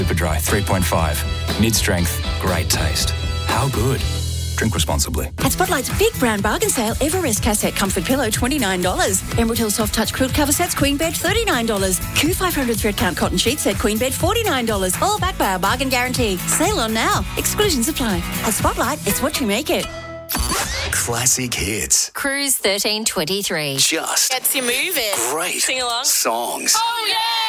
Superdry 3.5. Mid-strength, great taste. How good? Drink responsibly. At Spotlight's big brown bargain sale, Everest cassette comfort pillow $29. Emerald Hill soft touch quilt cover sets queen bed $39. Q500 thread count cotton sheet set queen bed $49. All backed by our bargain guarantee. Sale on now. Exclusions apply. At Spotlight, it's what you make it. Classic hits. Cruise 1323. Just Gets you moving. great Sing along. songs. Oh, yeah!